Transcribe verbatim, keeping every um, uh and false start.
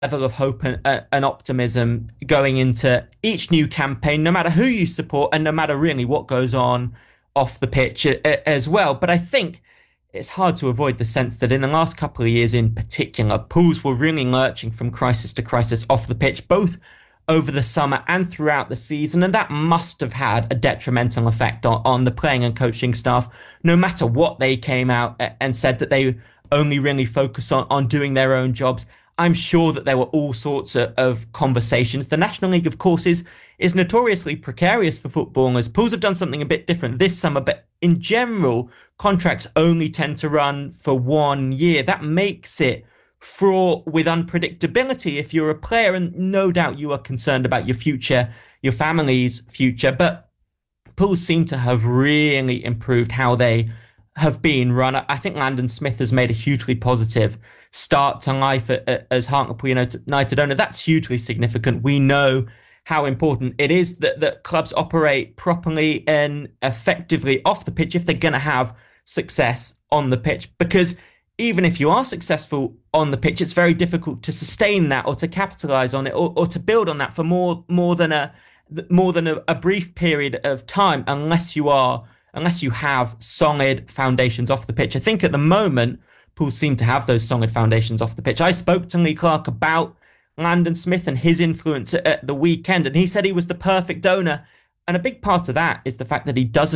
level of hope and, uh, and optimism going into each new campaign, no matter who you support and no matter really what goes on off the pitch as well. But I think it's hard to avoid the sense that in the last couple of years in particular, Pools were really lurching from crisis to crisis off the pitch, both over the summer and throughout the season. And that must have had a detrimental effect on, on the playing and coaching staff, no matter what they came out and said that they only really focus on, on doing their own jobs. I'm sure that there were all sorts of, of conversations. The National League, of course, is is notoriously precarious for footballers. Pools have done something a bit different this summer, but in general, contracts only tend to run for one year. That makes it fraught with unpredictability if you're a player, and no doubt you are concerned about your future, your family's future. But Pools seem to have really improved how they have been run. I think Landon Smith has made a hugely positive start to life as Hartlepool United owner. That's hugely significant. We know how important it is that, that clubs operate properly and effectively off the pitch if they're going to have success on the pitch. Because even if you are successful on the pitch, it's very difficult to sustain that or to capitalize on it or, or to build on that for more more than a more than a, a brief period of time, unless you are unless you have solid foundations off the pitch. I think at the moment, Pools seem to have those solid foundations off the pitch. I spoke to Lee Clark about Landon Smith and his influence at the weekend, and he said he was the perfect owner. And a big part of that is the fact that he doesn't